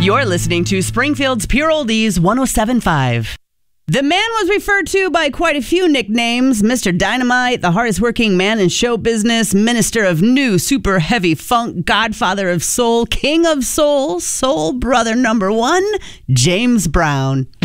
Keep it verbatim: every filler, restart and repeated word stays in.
You're listening to Springfield's Pure Oldies one oh seven point five. The man was referred to by quite a few nicknames. Mister Dynamite, the hardest working man in show business, minister of new super heavy funk, godfather of soul, king of soul, soul brother number one, James Brown.